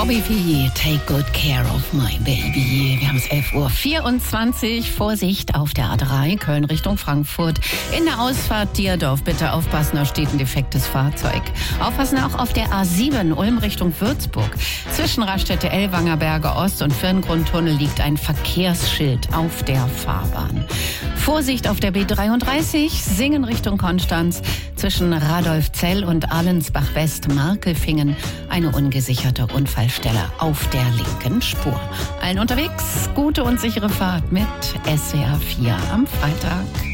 Bobby V, Take Good Care of My Baby. Wir haben es 11:24 Uhr. Vorsicht auf der A3, Köln Richtung Frankfurt. In der Ausfahrt Dierdorf bitte aufpassen, da steht ein defektes Fahrzeug. Aufpassen auch auf der A7, Ulm Richtung Würzburg. Zwischen Raststätte Ellwangerberge Ost und Firngrundtunnel liegt ein Verkehrsschild auf der Fahrbahn. Vorsicht auf der B33, Singen Richtung Konstanz. Zwischen Radolfzell und Allensbach West, Markelfingen, eine ungesicherte Unfallstelle auf der linken Spur. Allen unterwegs, gute und sichere Fahrt mit SWR 4 am Freitag.